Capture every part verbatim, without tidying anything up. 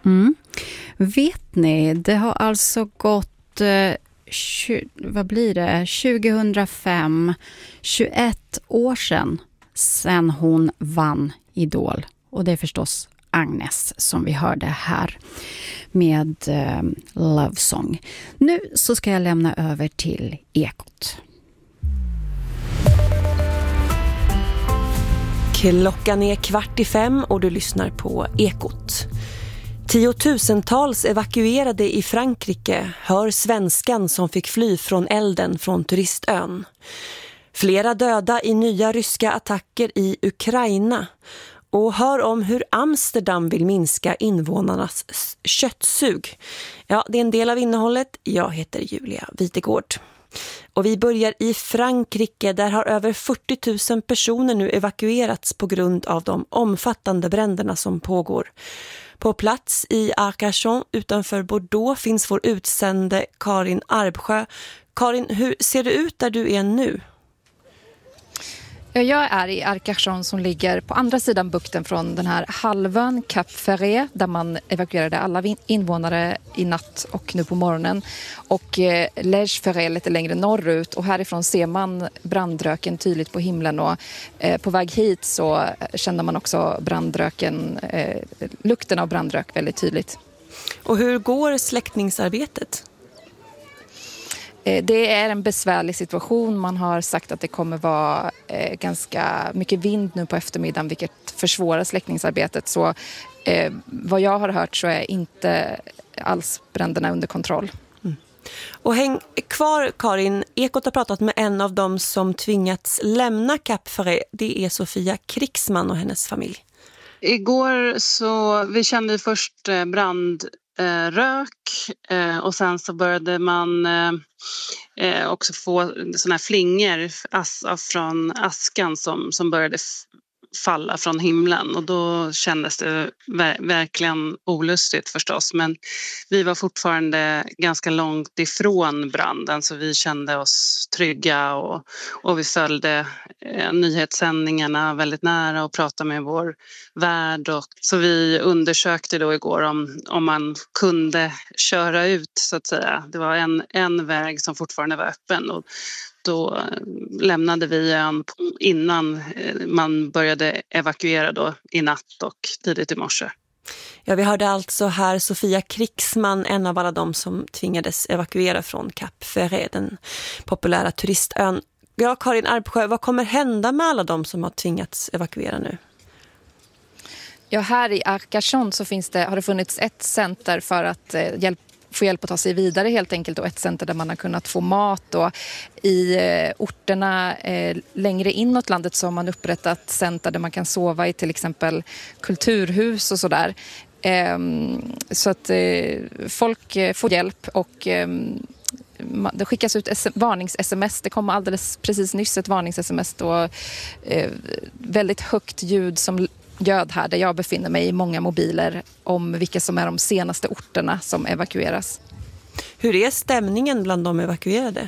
Mm. Vet ni, det har alltså gått eh, tjugo, vad blir det? tjugohundrafem, tjugoett år sedan sedan hon vann Idol. Och det är förstås Agnes som vi hörde här med eh, Love Song. Nu så ska jag lämna över till Ekot. Klockan är kvart i fem och du lyssnar på Ekot. Tiotusentals evakuerade i Frankrike hör svenskan som fick fly från elden från turistön. Flera döda i nya ryska attacker i Ukraina. Och hör om hur Amsterdam vill minska invånarnas köttsug. Ja, det är en del av innehållet. Jag heter Julia Videgård. Och vi börjar i Frankrike. Där har över fyrtio tusen personer nu evakuerats på grund av de omfattande bränderna som pågår. På plats i Arcachon utanför Bordeaux finns vår utsände Karin Arbsjö. Karin, hur ser det ut där du är nu? Jag är i Arcachon som ligger på andra sidan bukten från den här halvön Cap Ferret där man evakuerade alla invånare i natt och nu på morgonen. Och eh, Les Ferret lite längre norrut och härifrån ser man brandröken tydligt på himlen och eh, på väg hit så kände man också brandröken, eh, lukten av brandrök väldigt tydligt. Och hur går släckningsarbetet? Det är en besvärlig situation. Man har sagt att det kommer vara eh, ganska mycket vind nu på eftermiddagen vilket försvårar släckningsarbetet. Så eh, vad jag har hört så är inte alls bränderna under kontroll. Mm. Och häng kvar Karin, Ekot har pratat med en av dem som tvingats lämna Cap Ferret. Det är Sofia Krigsman och hennes familj. Igår så vi kände först brand Eh, rök eh, och sen så började man eh, också få såna här flingor as, från askan som, som började f- falla från himlen och då kändes det ver- verkligen olustigt förstås, men vi var fortfarande ganska långt ifrån branden så vi kände oss trygga och, och vi följde eh, nyhetssändningarna väldigt nära och pratade med vår värd och så vi undersökte då igår om, om man kunde köra ut så att säga. Det var en, en väg som fortfarande var öppen och då lämnade vi ön innan man började evakuera då i natt och tidigt i morse. Ja, vi hörde alltså här Sofia Krigsman, en av alla de som tvingades evakuera från Cap Ferret, den populära turistön. Ja, Karin Arbsjö, vad kommer hända med alla de som har tvingats evakuera nu? Ja, här i Arcachon så finns det, har det funnits ett center för att eh, hjälpa få hjälp att ta sig vidare helt enkelt och ett center där man har kunnat få mat och i eh, orterna eh, längre inåt landet så har man upprättat center där man kan sova i till exempel kulturhus och sådär. Eh, så att eh, folk eh, får hjälp och eh, det skickas ut S- varnings-sms. Det kom alldeles precis nyss ett varnings-sms då eh, väldigt högt ljud som ljöd här där jag befinner mig i många mobiler om vilka som är de senaste orterna som evakueras. Hur är stämningen bland de evakuerade?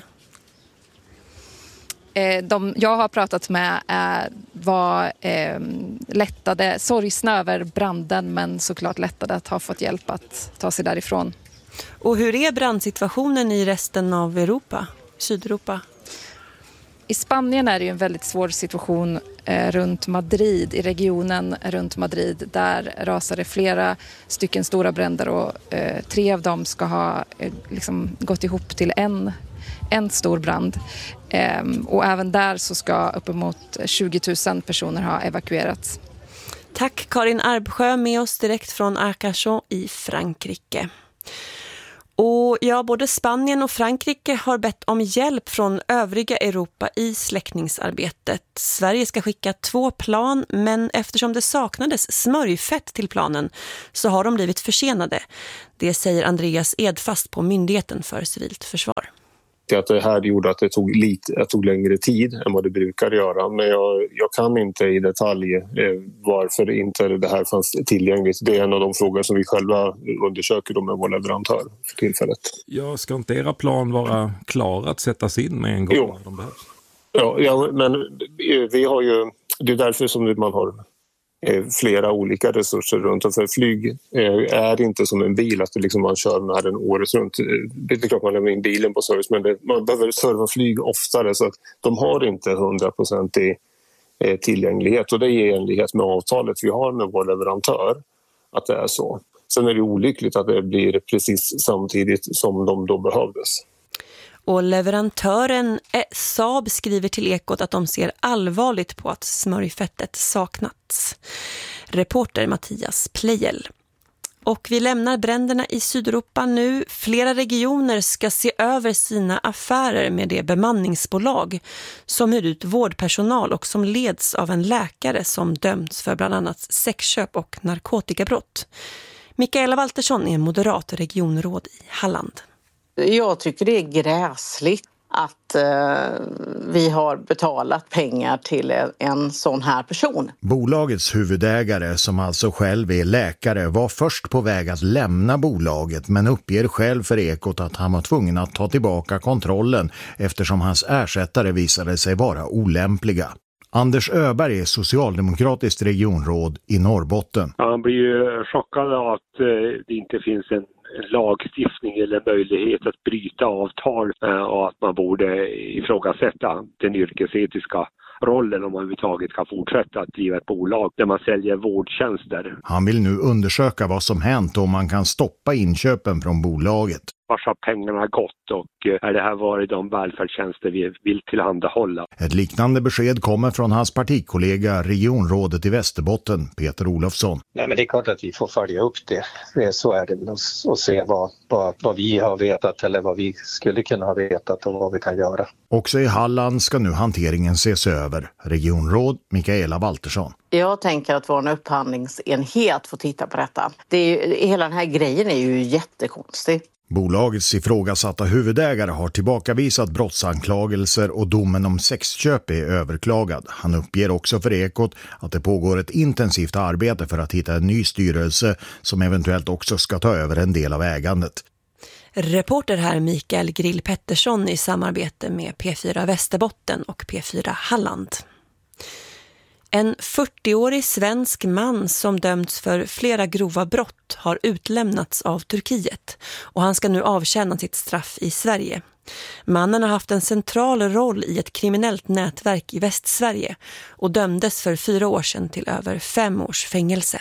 Eh, de jag har pratat med eh, var eh, lättade, sorgsna över branden men såklart lättade att ha fått hjälp att ta sig därifrån. Och hur är brandsituationen i resten av Europa, Sydeuropa? I Spanien är det ju en väldigt svår situation eh, runt Madrid, i regionen runt Madrid. Där rasade flera stycken stora bränder och eh, tre av dem ska ha eh, liksom gått ihop till en, en stor brand. Eh, och även där så ska uppemot tjugo tusen personer ha evakuerats. Tack Karin Arbsjö med oss direkt från Arcachon i Frankrike. Och ja, både Spanien och Frankrike har bett om hjälp från övriga Europa i släckningsarbetet. Sverige ska skicka två plan, men eftersom det saknades smörjfett till planen så har de blivit försenade. Det säger Andreas Edfast på Myndigheten för civilt försvar. Att det här gjorde att det tog, lite, det tog längre tid än vad det brukar göra. Men jag, jag kan inte i detalj eh, varför inte det här fanns tillgängligt. Det är en av de frågor som vi själva undersöker då med vår leverantör för tillfället. Ja, ska inte era plan vara klara att sättas in med en gång jo. när de behövs? Ja, ja, men vi har ju, det är därför som man har flera olika resurser runt om. För flyg är inte som en bil att det liksom man kör med den året runt. Det är klart man lämnar in bilen på service, men det, man behöver serva flyg oftare, så att de har inte hundra procent i tillgänglighet, och det är i enlighet med avtalet vi har med vår leverantör att det är så. Sen är det olyckligt att det blir precis samtidigt som de då behövdes. Och leverantören Saab skriver till Ekot att de ser allvarligt på att smörjfettet saknats. Reporter Mattias Plejel. Och vi lämnar bränderna i Sydeuropa nu. Flera regioner ska se över sina affärer med det bemanningsbolag som hyr ut vårdpersonal och som leds av en läkare som dömts för bland annat sexköp och narkotikabrott. Mikaela Waltersson är moderat regionråd i Halland. Jag tycker det är gräsligt att eh, vi har betalat pengar till en, en sån här person. Bolagets huvudägare, som alltså själv är läkare, var först på väg att lämna bolaget, men uppger själv för Ekot att han var tvungen att ta tillbaka kontrollen eftersom hans ersättare visade sig vara olämpliga. Anders Öberg är socialdemokratiskt regionråd i Norrbotten. Han blir ju chockad av att eh, det inte finns en lagstiftning eller möjlighet att bryta avtal, och att man borde ifrågasätta den yrkesetiska rollen om man överhuvudtaget kan fortsätta att driva ett bolag där man säljer vårdtjänster. Han vill nu undersöka vad som hänt och om man kan stoppa inköpen från bolaget. Vart har pengarna gått och är det här varit de välfärdstjänster vi vill tillhandahålla? Ett liknande besked kommer från hans partikollega regionrådet i Västerbotten, Peter Olofsson. Nej, men det är klart att vi får följa upp det. Så är det, och se vad, vad, vad vi har vetat eller vad vi skulle kunna ha vetat och vad vi kan göra. Också i Halland ska nu hanteringen ses över. Regionråd Mikaela Waltersson. Jag tänker att vår upphandlingsenhet får titta på detta. Det är ju, hela den här grejen är ju jättekonstig. Bolagets ifrågasatta huvudägare har tillbakavisat brottsanklagelser och domen om sexköp är överklagad. Han uppger också för Ekot att det pågår ett intensivt arbete för att hitta en ny styrelse som eventuellt också ska ta över en del av ägandet. Reporter här Mikael Grill Pettersson i samarbete med P fyra Västerbotten och P fyra Halland. En fyrtioårig svensk man som dömts för flera grova brott har utlämnats av Turkiet och han ska nu avtjäna sitt straff i Sverige. Mannen har haft en central roll i ett kriminellt nätverk i Västsverige och dömdes för fyra år sedan till över fem års fängelse.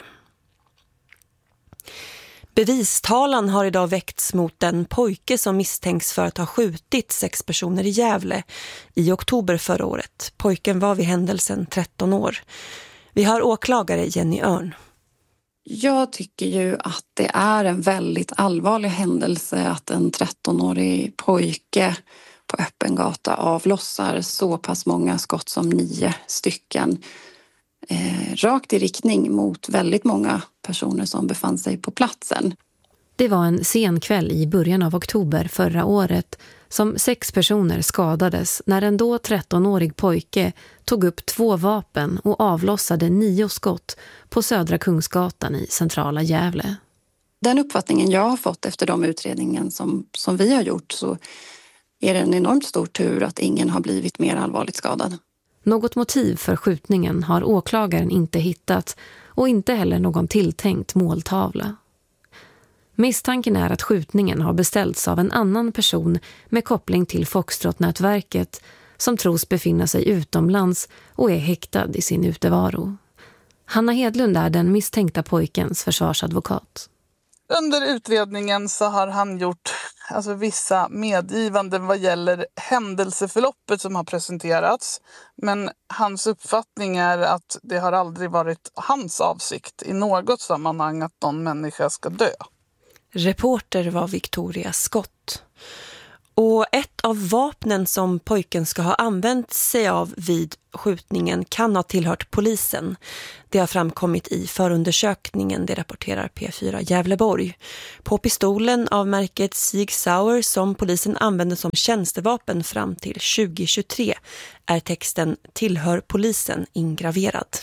Bevistalan har idag väckts mot en pojke som misstänks för att ha skjutit sex personer i Gävle i oktober förra året. Pojken var vid händelsen tretton år. Vi har åklagare Jenny Örn. Jag tycker ju att det är en väldigt allvarlig händelse att en trettonårig pojke på öppen gata avlossar så pass många skott som nio stycken. Eh, rakt i riktning mot väldigt många personer som befann sig på platsen. Det var en sen kväll i början av oktober förra året som sex personer skadades när en då trettonårig pojke tog upp två vapen och avlossade nio skott på Södra Kungsgatan i centrala Gävle. Den uppfattningen jag har fått efter de utredningen som, som vi har gjort, så är det en enormt stor tur att ingen har blivit mer allvarligt skadad. Något motiv för skjutningen har åklagaren inte hittat och inte heller någon tilltänkt måltavla. Misstanken är att skjutningen har beställts av en annan person med koppling till Foxtrot-nätverket som tros befinna sig utomlands och är häktad i sin utevaro. Hanna Hedlund är den misstänkta pojkens försvarsadvokat. Under utredningen så har han gjort alltså, vissa medgivanden vad gäller händelseförloppet som har presenterats. Men hans uppfattning är att det har aldrig varit hans avsikt i något sammanhang att någon människa ska dö. Reporter var Victoria Skott. Och ett av vapnen som pojken ska ha använt sig av vid skjutningen kan ha tillhört polisen. Det har framkommit i förundersökningen, det rapporterar P fyra Gävleborg. På pistolen av märket Sig Sauer som polisen använde som tjänstevapen fram till tjugo tjugotre är texten "Tillhör polisen" ingraverad.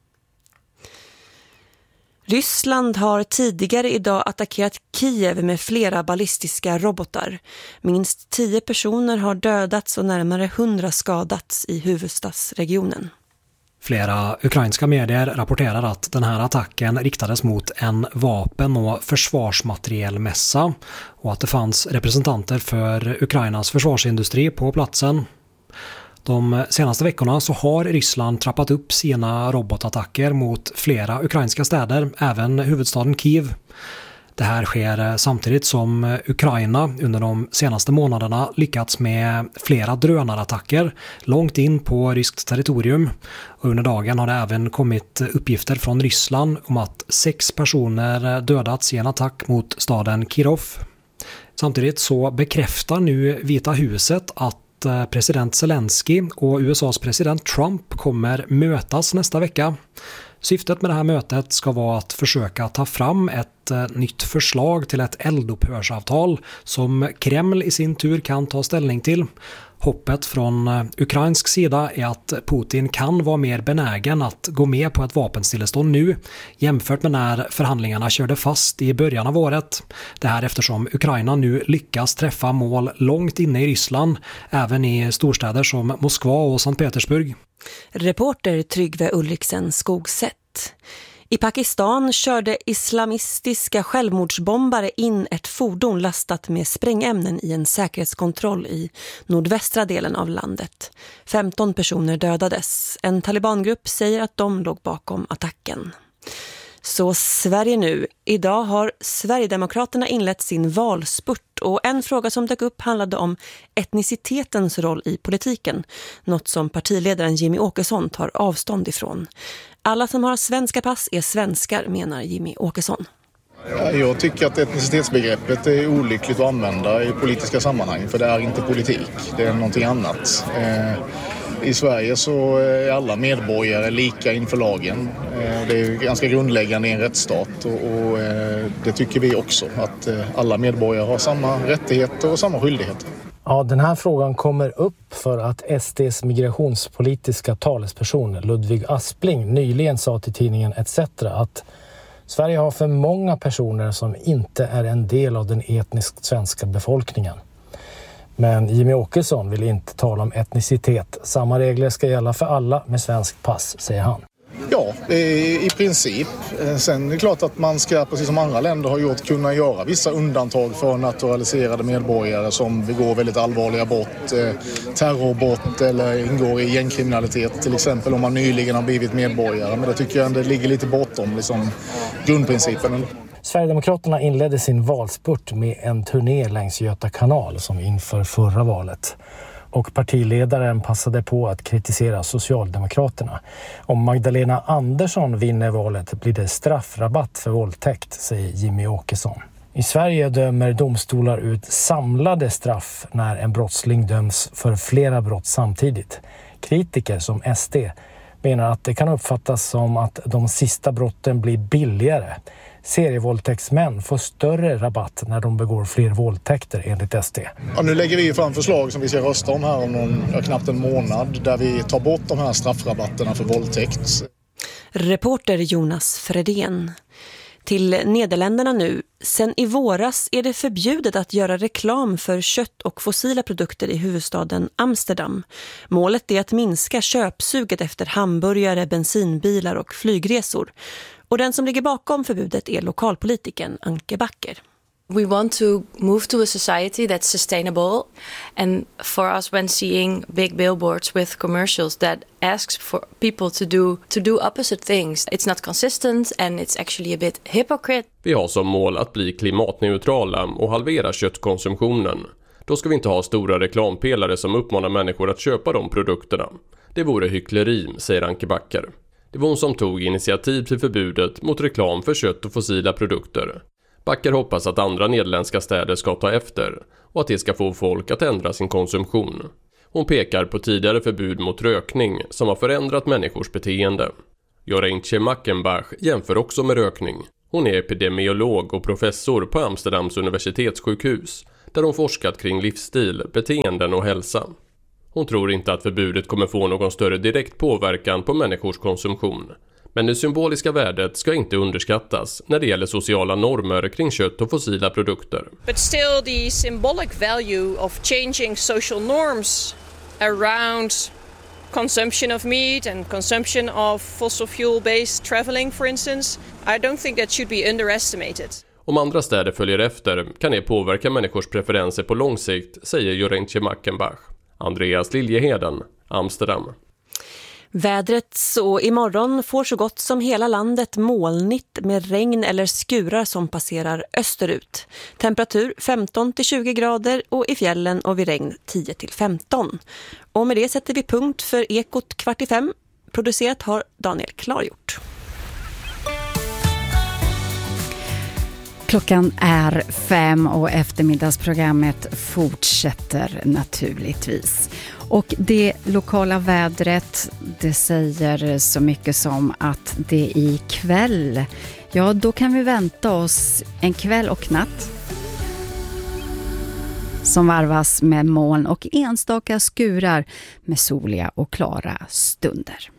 Ryssland har tidigare idag attackerat Kiev med flera ballistiska robotar. Minst tio personer har dödats och närmare hundra skadats i huvudstadsregionen. Flera ukrainska medier rapporterar att den här attacken riktades mot en vapen- och försvarsmaterielmässa och att det fanns representanter för Ukrainas försvarsindustri på platsen. De senaste veckorna så har Ryssland trappat upp sina robotattacker mot flera ukrainska städer, även huvudstaden Kiev. Det här sker samtidigt som Ukraina under de senaste månaderna lyckats med flera drönarattacker långt in på ryskt territorium. Och under dagen har det även kommit uppgifter från Ryssland om att sex personer dödats i en attack mot staden Kirov. Samtidigt så bekräftar nu Vita huset att president Zelensky och U S A:s president Trump kommer mötas nästa vecka. Syftet med det här mötet ska vara att försöka ta fram ett nytt förslag till ett eldupphörsavtal som Kreml i sin tur kan ta ställning till. Hoppet från ukrainsk sida är att Putin kan vara mer benägen att gå med på ett vapenstillestånd nu jämfört med när förhandlingarna körde fast i början av året. Det här eftersom Ukraina nu lyckas träffa mål långt inne i Ryssland, även i storstäder som Moskva och Sankt Petersburg. Reporter Tryggve Ulriksen Skogsätt. I Pakistan körde islamistiska självmordsbombare in ett fordon lastat med sprängämnen i en säkerhetskontroll i nordvästra delen av landet. femton personer dödades. En talibangrupp säger att de låg bakom attacken. Så Sverige nu. Idag har Sverigedemokraterna inlett sin valspurt och en fråga som dök upp handlade om etnicitetens roll i politiken. Något som partiledaren Jimmy Åkesson tar avstånd ifrån. Alla som har svenska pass är svenskar, menar Jimmy Åkesson. Jag tycker att etnicitetsbegreppet är olyckligt att använda i politiska sammanhang, för det är inte politik, det är någonting annat. I Sverige så är alla medborgare lika inför lagen. Det är ganska grundläggande i en rättsstat och det tycker vi också, att alla medborgare har samma rättigheter och samma skyldigheter. Ja, den här frågan kommer upp för att S D:s migrationspolitiska talesperson Ludvig Aspling nyligen sa till tidningen et cetera att Sverige har för många personer som inte är en del av den etniskt svenska befolkningen. Men Jimmy Åkesson vill inte tala om etnicitet. Samma regler ska gälla för alla med svensk pass, säger han. Ja, i princip. Sen är det klart att man ska, precis som andra länder har gjort, kunna göra vissa undantag för naturaliserade medborgare som begår väldigt allvarliga brott, terrorbrott eller ingår i gängkriminalitet, till exempel om man nyligen har blivit medborgare. Men det tycker jag det ligger lite bortom liksom, grundprincipen. Sverigedemokraterna inledde sin valspurt med en turné längs Göta kanal som inför förra valet. Och partiledaren passade på att kritisera Socialdemokraterna. Om Magdalena Andersson vinner valet blir det straffrabatt för våldtäkt, säger Jimmy Åkesson. I Sverige dömer domstolar ut samlade straff när en brottsling döms för flera brott samtidigt. Kritiker som S D menar att det kan uppfattas som att de sista brotten blir billigare. Serievåldtäktsmän får större rabatt när de begår fler våldtäkter enligt S D. Ja, nu lägger vi fram förslag som vi ska rösta om här om någon, knappt en månad där vi tar bort de här straffrabatterna för våldtäkt. Reporter Jonas Fredén. Till Nederländerna nu. Sen i våras är det förbjudet att göra reklam för kött och fossila produkter i huvudstaden Amsterdam. Målet är att minska köpsuget efter hamburgare, bensinbilar och flygresor. Och den som ligger bakom förbudet är lokalpolitiken Anke Backer. We want to move to a society that's sustainable, and for us when seeing big billboards with commercials that asks for people to do to do opposite things, it's not consistent and it's actually a bit hypocrite. Vi har som mål att bli klimatneutrala och halvera köttkonsumtionen. Då ska vi inte ha stora reklampelare som uppmanar människor att köpa de produkterna. Det vore hyckleri, säger Anke Backer. Det var hon som tog initiativ till förbudet mot reklam för kött och fossila produkter. Backer hoppas att andra nederländska städer ska ta efter och att det ska få folk att ändra sin konsumtion. Hon pekar på tidigare förbud mot rökning som har förändrat människors beteende. Jorentje Mackenbach jämför också med rökning. Hon är epidemiolog och professor på Amsterdams universitetssjukhus där hon forskat kring livsstil, beteenden och hälsa. Hon tror inte att förbudet kommer få någon större direkt påverkan på människors konsumtion. Men det symboliska värdet ska inte underskattas när det gäller sociala normer kring kött och fossila produkter. But still the symbolic value of changing social norms around consumption of meat and consumption of fossil fuel-based traveling, for instance, I don't think that should be underestimated. Om andra städer följer efter kan det påverka människors preferenser på lång sikt, säger Jorentje Mackenbach. Andreas Liljeheden, Amsterdam. Vädret så imorgon får så gott som hela landet molnigt med regn eller skurar som passerar österut. Temperatur femton till tjugo grader och i fjällen och vid regn tio till femton. Och med det sätter vi punkt för Ekot kvart i fem. Producerat har Daniel Klargjort. Klockan är fem och eftermiddagsprogrammet fortsätter naturligtvis. Och det lokala vädret, det säger så mycket som att det ikväll, ja då kan vi vänta oss en kväll och natt som varvas med moln och enstaka skurar med soliga och klara stunder.